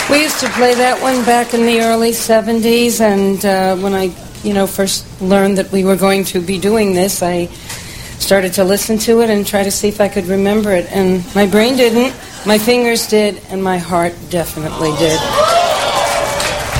We used to play that one back in the early 70s, and when I, first learned that we were going to be doing this, I started to listen to it and try to see if I could remember it. And my brain didn't, my fingers did, and my heart definitely did.